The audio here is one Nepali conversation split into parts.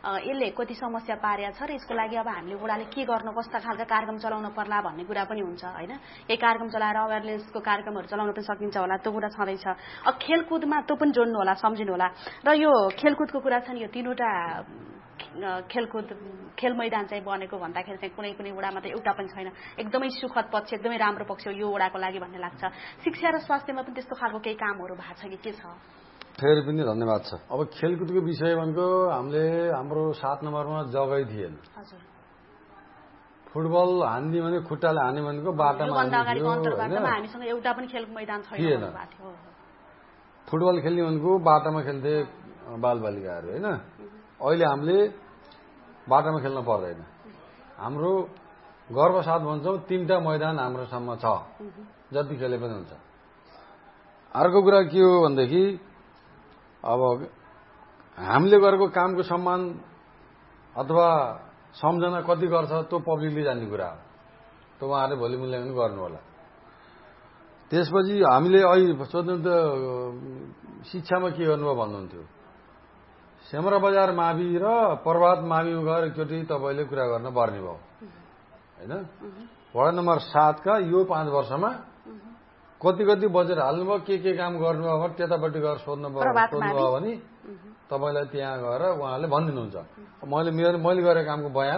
यसले कति समस्या पारेको छ र यसको लागि अब हामीले वडाले के गर्न कस्ता खालका कार्यक्रम चलाउन पर्ला भन्ने कुरा पनि हुन्छ हैन। यही कार्यक्रम चलाएर अवेरनेसको कार्यक्रमहरू चलाउन पनि सकिन्छ होला, त्यो कुरा छँदैछ। अब खेलकुदमा त्यो पनि जोड्नु होला, सम्झिनु होला। र यो खेलकुदको कुरा छ नि, यो तीनवटा खेल मैदान चाहिँ बनेको भन्दाखेरि चाहिँ कुनै कुनै वडामा त एउटा पनि छैन। एकदमै सुखद पक्ष, एकदमै राम्रो पक्ष यो वडाको लागि भन्ने लाग्छ। शिक्षा र स्वास्थ्यमा पनि त्यस्तो खालको केही कामहरू भएको छ कि के छ? फेरि पनि धन्यवाद छ। अब खेलकुदको विषय भनेको हाम्रो 7 नम्बरमा जग्गै थिएन। हजुर। फुटबल हान्ने भने खुट्टाले हान्ने भनेको बाटामा हामीसँग एउटा पनि खेल मैदान छैन। फुटबल खेल्ने भनेको बाटामा खेल्थे बालबालिकाहरू हैन। अहिले हामीले बाटामा खेल्न पर्दैन। हाम्रो गर्वसाथ भन्छौँ 3टा मैदान हाम्रोसम्म छ, जति खेले पनि हुन्छ। अर्को कुरा के हो भनेदेखि अब हामीले गरेको कामको सम्मान अथवा सम्झना कति गर्छ त्यो पब्लिकले जान्ने कुरा हो। त्यो उहाँहरूले भोलि मूल्याङ्कन गर्नु होला। त्यसपछि हामीले अहिले सोध्नु त शिक्षामा के गर्नुभयो भन्नुहुन्थ्यो। सेमरा बजार मावि र प्रभात माविमा गएर एकचोटि तपाईँले कुरा गर्न पर्ने भयो हैन। वडा नम्बर 7 का यो 5 वर्षमा कति बजेट हाल्नुभयो, के काम गर्नुभयो भने त्यतापट्टि गएर सोध्नुभयो भने तपाईँलाई त्यहाँ गएर उहाँले भनिदिनुहुन्छ। मैले गरेको कामको बयान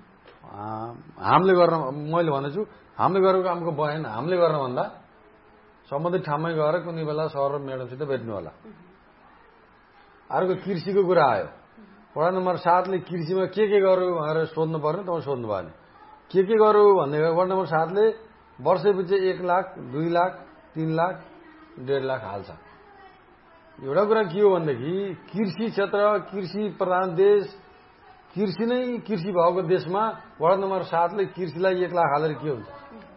मैले भनेछु, हामीले गरेको कामको बयान हामीले गर्न भन्दा सम्बन्धित ठाउँमै गएर कुनै बेला सर र म्याडमसित भेट्नु होला। अर्को कृषिको कुरा आयो। वडा नम्बर 7 ले कृषिमा के गर्यो भनेर सोध्नु पर्ने, तपाईँ सोध्नु भएन। के गर्यो भन्ने वडा नम्बर 7 ले वर्षैपछि 1 लाख, 2 लाख, 3 लाख, 1.5 लाख हाल्छ। एउटा कुरा के हो भनेदेखि कृषि क्षेत्र, कृषि प्रधान देश, कृषि भएको देशमा वडा नम्बर 7 ले कृषिलाई 1 लाख हालेर के हुन्छ?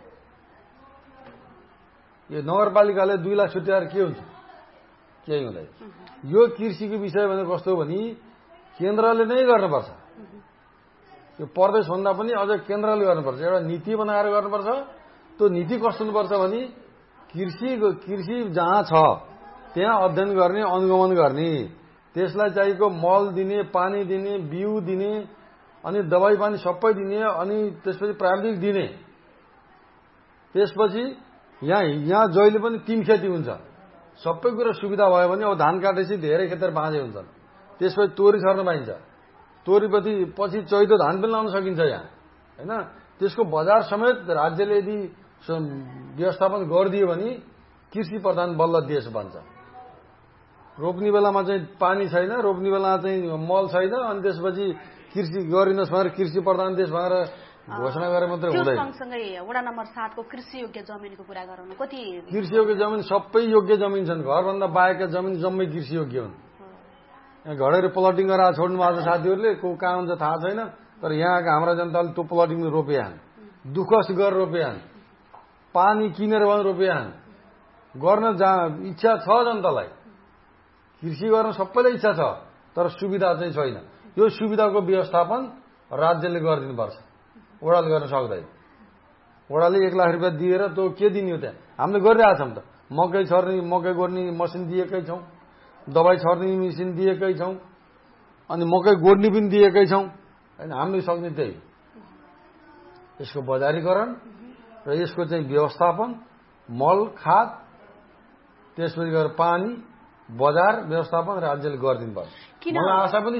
यो नगरपालिकाले 2 लाख छुट्याएर के हुन्छ? केही हुँदैन। यो कृषिको विषय भने कस्तो हो भने केन्द्रले नै गर्नुपर्छ। यो प्रदेश भन्दा पनि अझ केन्द्रले गर्नुपर्छ। एउटा नीति बनाएर गर्नुपर्छ। त्यो नीति कस्तो हुनुपर्छ भने कृषि जहाँ छ त्यहाँ अध्ययन गर्ने, अनुगमन गर्ने, त्यसलाई चाहिएको मल दिने, पानी दिने, बिउ दिने, अनि दबाई पानी सबै दिने, अनि त्यसपछि प्राविधिक दिने। त्यसपछि यहाँ जहिले पनि 3 खेती हुन्छ। सबै कुरा सुविधा भयो भने अब धान काटेपछि धेरै खेतहरू बाँझे हुन्छन्। त्यसपछि तोरी छर्न पाइन्छ। पछि चैतो धान पनि लाउन सकिन्छ यहाँ हैन। त्यसको बजार समेत राज्यले यदि व्यवस्थापन गरिदियो भने कृषि प्रधान बल्ल देश बन्छ। रोप्ने बेलामा चाहिँ पानी छैन, रोप्ने बेलामा चाहिँ मल छैन, अनि त्यसपछि कृषि गरिनुहोस् भनेर कृषि प्रधान देश भनेर घोषणा गरे मात्रै हुँदैन। सँगसँगै वडा नम्बर 7 को कृषि योग्य जमिनको कुरा गरौँ। कति कृषि योग्य जमिन? सबै योग्य जमिन छन्। घरभन्दा बाहेकका जमिन जम्मै कृषि योग्य हुन्। यहाँ घरहरू प्लटिङ गरेर छोड्नु भएको छ साथीहरूले, को कहाँ हुन्छ थाहा छैन। तर यहाँका हाम्रा जनताले त्यो प्लटिङ रोपेछन्, दुःख गरेर रोपेछन्, पानी किनेर पनि रोपेछन्। गर्न इच्छा छ जनतालाई, कृषि गर्न सबैलाई इच्छा छ, तर सुविधा चाहिँ छैन। यो सुविधाको व्यवस्थापन राज्यले गरिदिनुपर्छ। वडाले गर्न सक्दैन। वडाले 1 लाख रुपियाँ दिएर त्यो के दिने हो? त्यहाँ हामीले गरिरहेका छौँ त। मकै छर्ने, मकै गोड्ने मसिन दिएकै छौँ, दबाई छर्ने मेसिन दिएकै छौँ, अनि मकै गोड्ने पनि दिएकै छौँ हैन। हामीले सक्ने त्यही यसको बजारीकरण र यसको चाहिँ व्यवस्थापन, मल, खाद, त्यसपछि गएर पानी, बजार व्यवस्थापन राज्यले गरिदिनुपर्छ। मलाई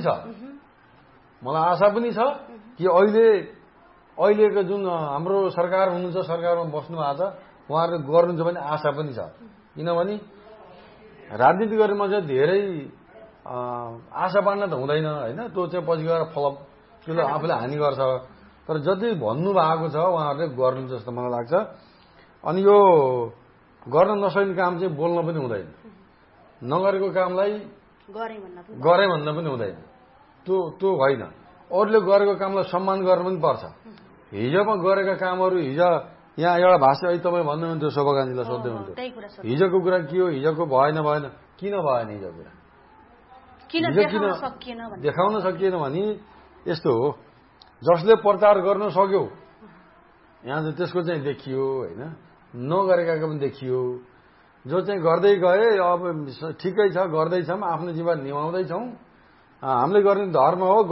आशा पनि छ कि अहिलेको जुन हाम्रो सरकार हुनुहुन्छ, सरकारमा बस्नु भएको छ, उहाँहरूले गर्नुहुन्छ भने आशा पनि छ। किनभने राजनीति गर्ने मान्छे धेरै आशा बाँड्न त हुँदैन हैन। त्यो चाहिँ पछि गएर फलप त्यसले आफूलाई हानि गर्छ। तर जति भन्नु भएको छ उहाँहरूले गर्नुहुन्छ जस्तो मलाई लाग्छ। अनि यो गर्न नसक्ने काम चाहिँ बोल्न पनि हुँदैन। नगरेको कामलाई गरे भन्न पनि हुँदैन। त्यो होइन। अरूले गरेको कामलाई सम्मान गर्न पनि पर्छ। हिजोमा गरेका कामहरू यहाँ एउटा भाषा अहिले तपाईँ भन्नुहुन्थ्यो, शोभाकान्तिलाई सोध्दै हुन्थ्यो हिजोको कुरा के हो, हिजोको भएन किन भएन? हिजो कुरा किन देखाउन सकिएन भने यस्तो हो, जसले प्रचार गर्न सक्यो यहाँ चाहिँ त्यसको चाहिँ देखियो हैन, नगरेकाको पनि देखियो। जो चाहिँ गर्दै गए अब ठिकै छ, गर्दैछौँ, आफ्नो जीवन निभाउँदैछौँ, हामीले गर्ने धर्म हो।